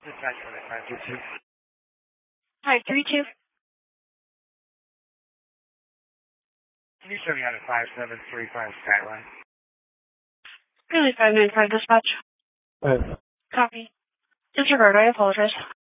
Dispatch 532. Hi, 32. Can you show me out of 5735 Skyline? Really 595 dispatch. Yes. Copy. Disregard, I apologize.